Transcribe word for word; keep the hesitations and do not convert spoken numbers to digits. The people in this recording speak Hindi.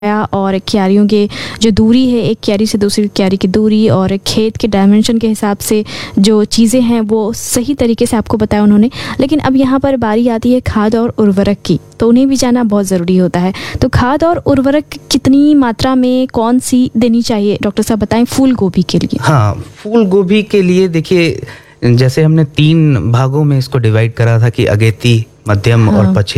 और क्यारियों के जो दूरी है, एक क्यारी से दूसरी क्यारी की दूरी और खेत के डायमेंशन के हिसाब से जो चीज़ें हैं वो सही तरीके से आपको बताया उन्होंने। लेकिन अब यहाँ पर बारी आती है खाद और उर्वरक की, तो उन्हें भी जानना बहुत ज़रूरी होता है। तो खाद और उर्वरक कितनी मात्रा में कौन सी देनी चाहिए डॉक्टर साहब बताएं फूल गोभी के लिए? हाँ, फूल गोभी के लिए देखिए, जैसे हमने तीन भागों में इसको डिवाइड करा था कि अगेती, मध्यम हाँ। और पश्चिम